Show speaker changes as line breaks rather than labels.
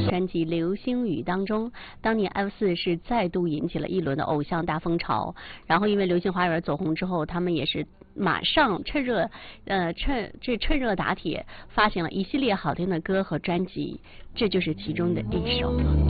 专辑《流星雨》当中，当年 F4是再度引起了一轮的偶像大风潮，然后因为《流星花园》走红之后，他们也是马上趁热打铁，发行了一系列好听的歌和专辑，这就是其中的一首。